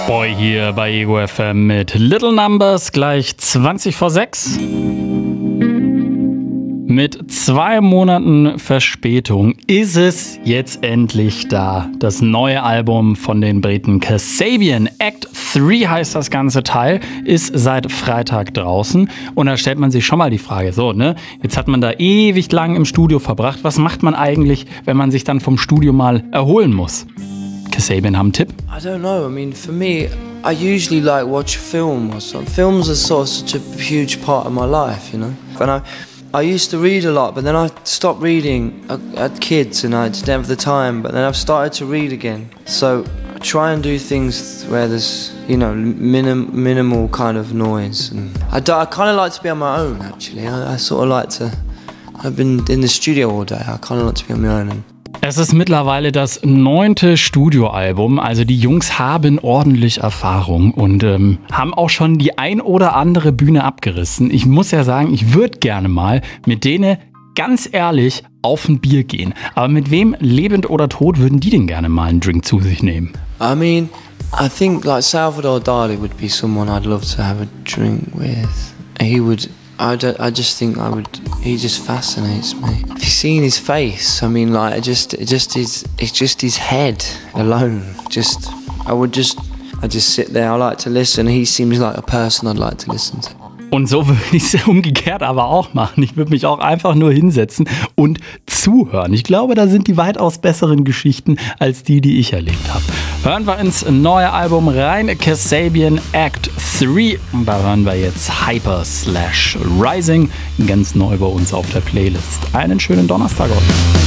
Boy hier bei Ego FM mit Little Numbers, gleich 20 vor 6. Mit 2 Monaten Verspätung ist es jetzt endlich da. Das neue Album von den Briten Kasabian. Act 3 heißt das ganze Teil, ist seit Freitag draußen. Und da stellt man sich schon mal die Frage, jetzt hat man da ewig lang im Studio verbracht. Was macht man eigentlich, wenn man sich dann vom Studio mal erholen muss? Kasabian haben einen Tipp? I don't know. I mean, for me, I usually like watch a film or something. Films are such a huge part of my life, you know. And I used to read a lot, but then I stopped reading. I had kids and I didn't have the time, but then I've started to read again. So I try and do things where there's, minimal kind of noise. And I kind of like to be on my own, actually. I sort of like to... I've been in the studio all day. I kind of like to be on my own. Es ist mittlerweile das 9. Studioalbum, also die Jungs haben ordentlich Erfahrung und haben auch schon die ein oder andere Bühne abgerissen. Ich muss ja sagen, ich würde gerne mal mit denen ganz ehrlich auf ein Bier gehen. Aber mit wem, lebend oder tot, würden die denn gerne mal einen Drink zu sich nehmen? I mean, I think like Salvador Dali would be someone I'd love to have a drink with. I just think he just fascinates me. Have you seen his face? I mean, like, it's just his head alone. I just sit there, I like to listen. He seems like a person I'd like to listen to. Und so würde ich es umgekehrt aber auch machen. Ich würde mich auch einfach nur hinsetzen und zuhören. Ich glaube, da sind die weitaus besseren Geschichten als die ich erlebt habe. Hören wir ins neue Album rein, Kasabian Act 3. Und da hören wir jetzt Hyper/Rising, ganz neu bei uns auf der Playlist. Einen schönen Donnerstag euch.